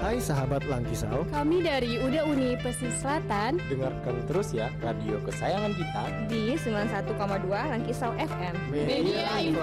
Hai sahabat Langkisau, Kami dari UDA Uni Pesisir Selatan dengarkan terus ya radio kesayangan kita di 91,2 Langkisau FM. Media